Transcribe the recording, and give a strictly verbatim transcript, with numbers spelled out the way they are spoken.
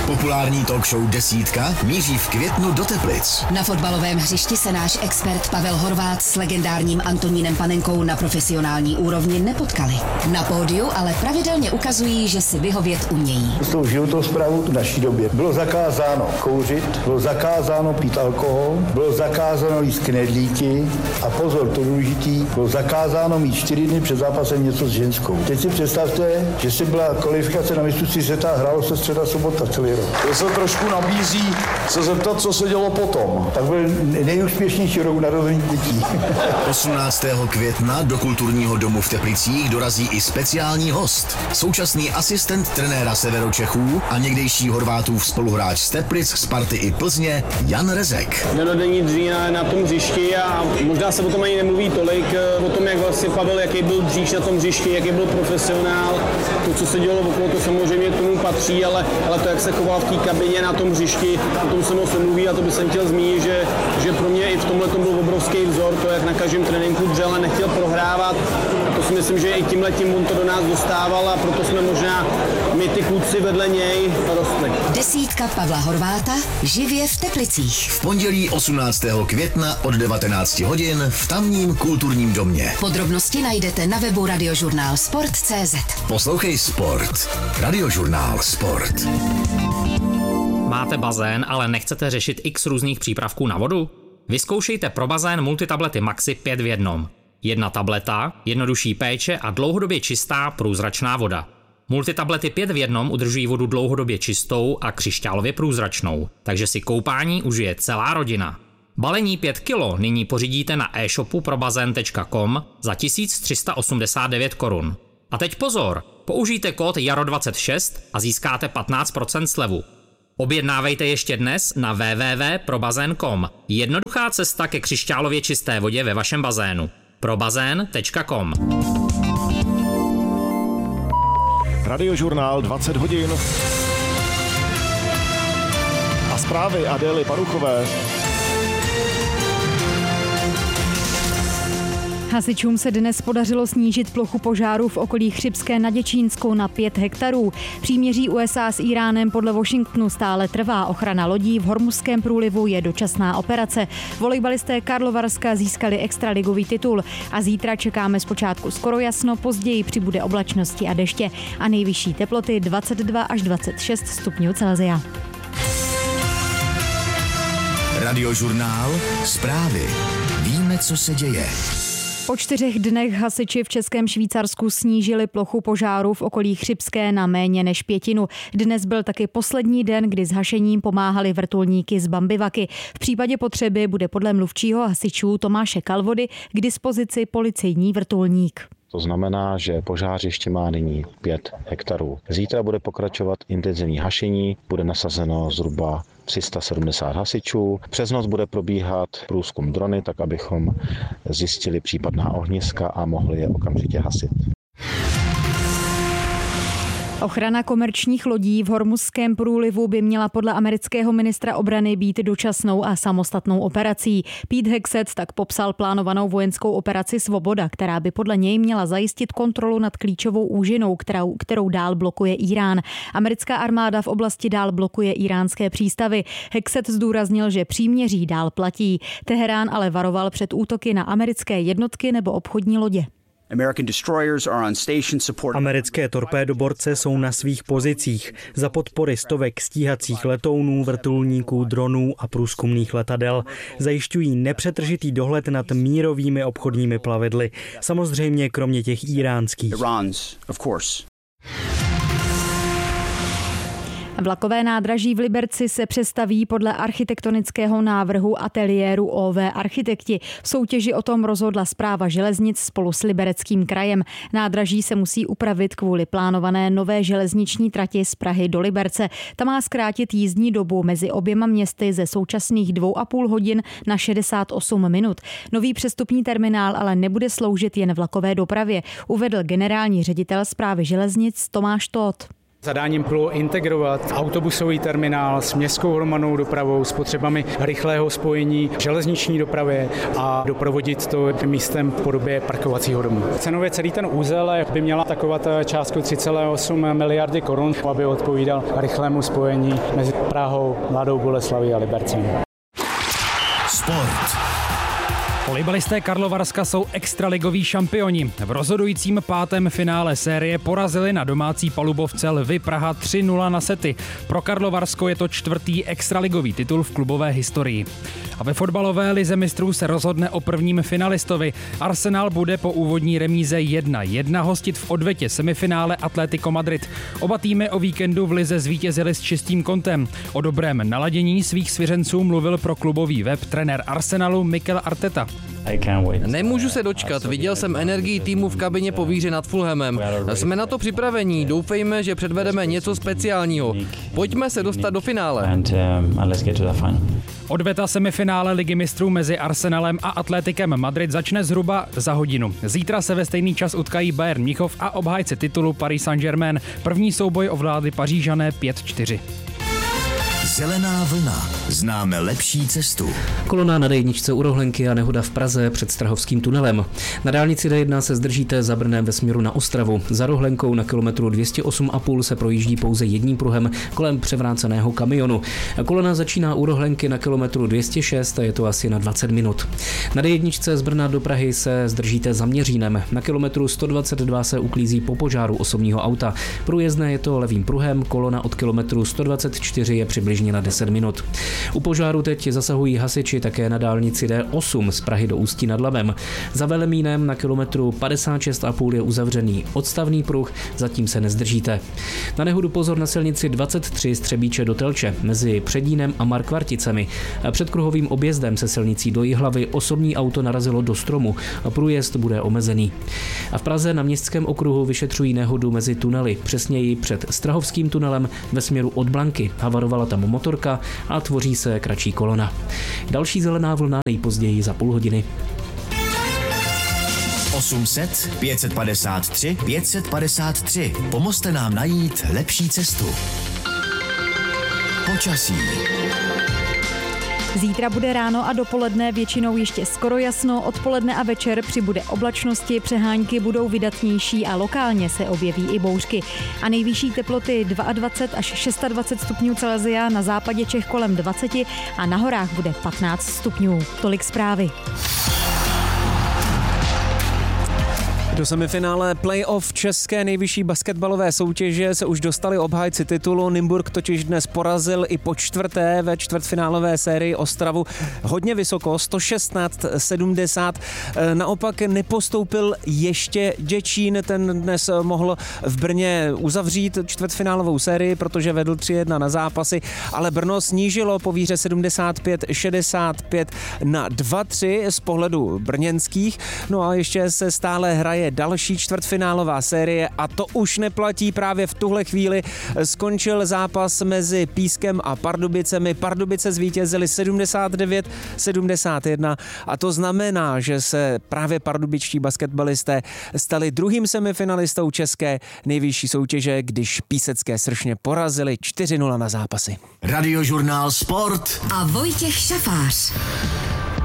Populární talk show Desítka míří v květnu do Teplic. Na fotbalovém hřišti se náš expert Pavel Horváth s legendárním Antonínem Panenkou na profesionální úrovni nepotkali. Na pódiu ale pravidelně ukazují, že si vyhovět umějí. S tou životosprávou v naší době bylo zakázáno kouřit, bylo zakázáno pít alkohol, bylo zakázáno jíst knedlíky a pozor, to důležitý, bylo zakázáno mít čtyři dny před zápasem něco s ženskou. Teď si představte, že si byla kvalifikace na mistrovství světa, hrálo se středa sobota celý rok. To se trošku nabízí se zeptat, co se dělo potom. Tak byl nejúspěšnější rok narození dětí. osmnáctého května do kulturního domu v Teplicích dorazí i speciální host. Současný asistent trenéra Severočechů a někdejší Horvátův spoluhráč z Teplic, Sparty i Plzně Jan Rezek. Denodenní dřína na tom hřišti a možná se o tom ani nemluví tolik, o tom, jak vlastně Pavel, jaký byl dříž na tom hřišti, jaký byl profesionál. To, co se dělo okolo, to samozřejmě k tomu patří, ale, ale to, jak se choval v té kabině na tom hřišti, o tom se moc nemluví a to bych jsem chtěl zmínit, že, že pro mě i v tomhle tom byl obrovský vzor, to, jak na každém tréninku dřel a nechtěl prohrávat. A to si myslím, že i tímhletím on to do nás dostával a proto jsme možná my ty kluci vedle něj rostli. Desítka Pavla Horváta živě v Teplicích. V pondělí osmnáctého května od devatenáct hodin v tamním kulturním domě. Podrobnosti najdete na webu radiožurnál sport tečka cé zet. Poslouchej Sport. Radiožurnál Sport. Máte bazén, ale nechcete řešit x různých přípravků na vodu? Vyzkoušejte pro bazén multitablety Maxi pět v jednom. Jedna tableta, jednodušší péče a dlouhodobě čistá průzračná voda. Multitablety pět v jednom udržují vodu dlouhodobě čistou a křišťálově průzračnou, takže si koupání užije celá rodina. Balení pět kilo nyní pořídíte na e-shopu probazén tečka com za tisíc tři sta osmdesát devět korun. A teď pozor, použijte kód jaro dvacet šest a získáte patnáct procent slevu. Objednávejte ještě dnes na w w w tečka probazén tečka com. Jednoduchá cesta ke křišťálově čisté vodě ve vašem bazénu. probazén tečka com. Radiožurnál dvacet hodin a zprávy Adély Paruchové. Hasičům se dnes podařilo snížit plochu požáru v okolí Chřibské nad Děčínskou na pět hektarů. Příměří U S A s Íránem podle Washingtonu stále trvá. Ochrana lodí v Hormuzském průlivu je dočasná operace. Volejbalisté Karlovarska získali extraligový titul a zítra čekáme zpočátku skoro jasno, později přibude oblačnosti a deště a nejvyšší teploty dvacet dva až dvacet šest stupňů Celsia. Radiožurnál Zprávy. Víme, co se děje. Po čtyřech dnech hasiči v Českém Švýcarsku snížili plochu požáru v okolí Chřibské na méně než pětinu. Dnes byl taky poslední den, kdy s hašením pomáhali vrtulníky z Bambivaky. V případě potřeby bude podle mluvčího hasičů Tomáše Kalvody k dispozici policejní vrtulník. To znamená, že požářiště má nyní pět hektarů. Zítra bude pokračovat intenzivní hašení, bude nasazeno zhruba tři sta sedmdesát hasičů. Přes noc bude probíhat průzkum drony, tak abychom zjistili případná ohniska a mohli je okamžitě hasit. Ochrana komerčních lodí v Hormuzském průlivu by měla podle amerického ministra obrany být dočasnou a samostatnou operací. Pete Hegseth tak popsal plánovanou vojenskou operaci Svoboda, která by podle něj měla zajistit kontrolu nad klíčovou úžinou, kterou, kterou dál blokuje Írán. Americká armáda v oblasti dál blokuje íránské přístavy. Hegseth zdůraznil, že příměří dál platí. Teherán ale varoval před útoky na americké jednotky nebo obchodní lodě. Americké torpédoborce jsou na svých pozicích za podpory stovek stíhacích letounů, vrtulníků, dronů a průzkumných letadel. Zajišťují nepřetržitý dohled nad mírovými obchodními plavidly, samozřejmě kromě těch íránských. Vlakové nádraží v Liberci se přestaví podle architektonického návrhu ateliéru O V Architekti. V soutěži o tom rozhodla Správa železnic spolu s Libereckým krajem. Nádraží se musí upravit kvůli plánované nové železniční trati z Prahy do Liberce. Ta má zkrátit jízdní dobu mezi oběma městy ze současných dvou a půl hodin na šedesát osm minut. Nový přestupní terminál ale nebude sloužit jen vlakové dopravě, uvedl generální ředitel Správy železnic Tomáš Tóth. Zadáním bylo integrovat autobusový terminál s městskou hromadnou dopravou, s potřebami rychlého spojení železniční dopravy a doprovodit to místem v podobě parkovacího domu. Cenově celý ten úzel by měla takovat částku tři celé osm miliardy korun, aby odpovídal rychlému spojení mezi Prahou, Mladou Boleslaví a Libercem. Sport. Volejbalisté Karlovarska jsou extraligoví šampioni. V rozhodujícím pátém finále série porazili na domácí palubovce Lvy Praha tři nula na sety. Pro Karlovarsko je to čtvrtý extraligový titul v klubové historii. A ve fotbalové lize mistrů se rozhodne o prvním finalistovi. Arsenal bude po úvodní remíze jedna jedna hostit v odvetě semifinále Atletico Madrid. Oba týmy o víkendu v lize zvítězili s čistým kontem. O dobrém naladění svých svěřenců mluvil pro klubový web trenér Arsenalu Mikel Arteta. Nemůžu se dočkat, viděl jsem energii týmu v kabině po výhře nad Fulhamem. Jsme na to připraveni, doufejme, že předvedeme něco speciálního. Pojďme se dostat do finále. Odveta semifinále Ligy mistrů mezi Arsenalem a Atletikem Madrid začne zhruba za hodinu. Zítra se ve stejný čas utkají Bayern Mnichov a obhájce titulu Paris Saint-Germain. První souboj ovládli Pařížané pět čtyři. Zelená vlna. Známe lepší cestu. Kolona na dé jedna u Rohlenky a nehoda v Praze před Strahovským tunelem. Na dálnici dé jedna se zdržíte za Brnem ve směru na Ostravu. Za Rohlenkou na kilometru dvě stě osm a půl se projíždí pouze jedním pruhem kolem převráceného kamionu. Kolona začíná u Rohlenky na kilometru dvě stě šest a je to asi na dvacet minut. Na dé jedna z Brna do Prahy se zdržíte za Měřínem. Na kilometru sto dvacet dva se uklízí po požáru osobního auta. Průjezdné je to levým pruhem, kolona od kilometru sto dvacet čtyři je přibližně na deset minut. U požáru teď zasahují hasiči také na dálnici dé osm z Prahy do Ústí nad Labem. Za Velemínem na kilometru padesát šest a půl je uzavřený odstavný pruh, zatím se nezdržíte. Na nehodu pozor na silnici dvacet tři z Třebíče do Telče mezi Předínem a Markvarticemi. Před kruhovým objezdem se silnicí do Jihlavy osobní auto narazilo do stromu a průjezd bude omezený. A v Praze na Městském okruhu vyšetřují nehodu mezi tunely, přesněji před Strahovským tunelem ve směru od Blanky. Havarovala tam motorka a tvoří se kratší kolona. Další zelená vlna nejpozději za půl hodiny. osm set, pět set padesát tři, pět set padesát tři. Pomozte nám najít lepší cestu. Počasí. Zítra bude ráno a dopoledne většinou ještě skoro jasno, odpoledne a večer přibude oblačnosti, přehánky budou vydatnější a lokálně se objeví i bouřky. A nejvyšší teploty dvacet dva až dvacet šest stupňů Celsia, na západě Čech kolem dvacet a na horách bude patnáct stupňů. Tolik zprávy. Do semifinále play-off české nejvyšší basketbalové soutěže se už dostali obhájci titulu. Nymburk totiž dnes porazil i po čtvrté ve čtvrtfinálové sérii Ostravu hodně vysoko, sto šestnáct sedmdesát. Naopak nepostoupil ještě Děčín, ten dnes mohl v Brně uzavřít čtvrtfinálovou sérii, protože vedl tři jedna na zápasy, ale Brno snížilo po výhře sedmdesát pět šedesát pět na dva tři z pohledu brněnských. No a ještě se stále hraje další čtvrtfinálová série a to už neplatí. Právě v tuhle chvíli skončil zápas mezi Pískem a Pardubicemi. Pardubice zvítězili sedmdesát devět sedmdesát jedna a to znamená, že se právě pardubičtí basketbalisté stali druhým semifinalistou české nejvyšší soutěže, když písecké Sršně porazili čtyři nula na zápasy. Radiožurnál Sport a Vojtěch Šafář.